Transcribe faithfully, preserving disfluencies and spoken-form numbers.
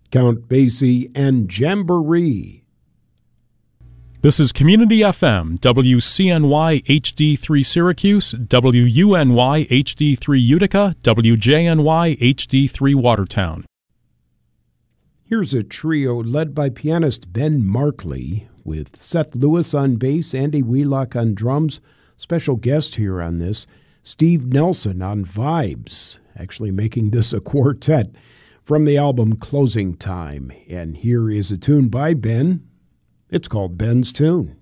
Count Basie and Jamboree. This is Community F M, W C N Y H D three Syracuse, W U N Y H D three Utica, W J N Y H D three Watertown. Here's a trio led by pianist Ben Markley, with Seth Lewis on bass, Andy Wheelock on drums. Special guest here on this, Steve Nelson on vibes, actually making this a quartet from the album Closing Time. And here is a tune by Ben. It's called Ben's Tune.